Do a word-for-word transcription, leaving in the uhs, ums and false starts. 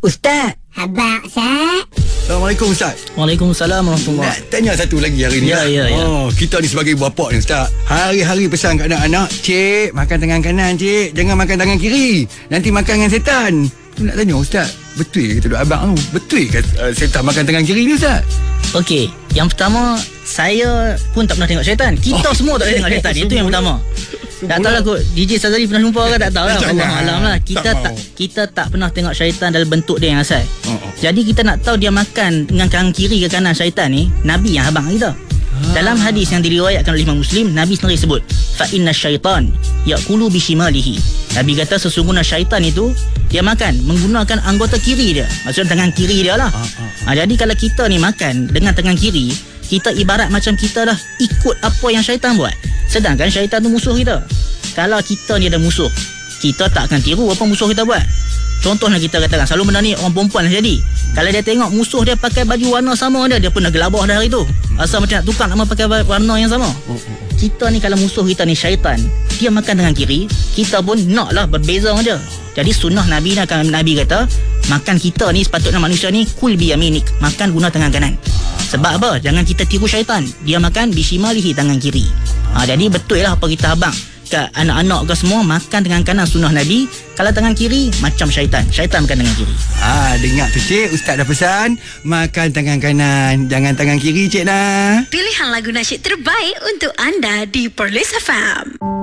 Ustaz. Abang Ustaz. Assalamualaikum Ustaz. Waalaikumsalam warahmatullahi. Nak tanya satu lagi hari ni. Ya, ya, ya. Oh, kita ni sebagai bapa ni Ustaz, hari-hari pesan kat anak-anak, cik, makan tangan kanan cik, jangan makan tangan kiri, nanti makan dengan setan. Tu nak tanya Ustaz, betul ke kata abang tu? Betul ke uh, setan makan tangan kiri ni Ustaz? Okey, yang pertama, saya pun tak pernah tengok syaitan. Kita oh. semua tak boleh tengok syaitan. Itu yang pertama. Tak tahu lah kot D J Sazali pernah jumpa ke tak tahu lah. Allah alam lah. Kita tak, tak kita tak pernah tengok syaitan dalam bentuk dia yang asal. Oh, oh. Jadi kita nak tahu dia makan dengan tangan kiri ke kanan syaitan ni, Nabi yang abang kita. Ah. Dalam hadis yang diriwayatkan oleh Imam Muslim, Nabi sendiri sebut, fa inna syaitan yaqulu bishimalihi. Nabi kata sesungguhnya syaitan itu dia makan menggunakan anggota kiri dia. Maksudnya tangan kiri dia lah. Ah, ah. Ah, jadi kalau kita ni makan dengan tangan kiri, kita ibarat macam kita dah ikut apa yang syaitan buat. Sedangkan syaitan tu musuh kita. Kalau kita ni ada musuh, kita tak akan tiru apa musuh kita buat. Contohnya kita katakan, selalu benda ni orang perempuan lah jadi. Kalau dia tengok musuh dia pakai baju warna sama dia, dia pun dah gelabah dah hari tu. Asal macam nak tukar nama pakai warna yang sama. Kita ni kalau musuh kita ni syaitan, dia makan tangan kiri, kita pun nak lah berbeza dengan dia. Jadi sunnah Nabi nak Nabi kata, makan kita ni sepatutnya manusia ni kul biyaminik, makan guna tangan kanan. Sebab apa? Jangan kita tiru syaitan. Dia makan bishimalihi, tangan kiri. Ha, jadi betul lah apa kita abang kat anak-anak ke semua, makan tangan kanan sunnah Nabi. Kalau tangan kiri macam syaitan. Syaitan makan tangan kiri. Ah, dengar tu cik, Ustaz dah pesan makan tangan kanan, jangan tangan kiri cik dah. Pilihan lagu nasyid terbaik untuk anda di Perlis F M.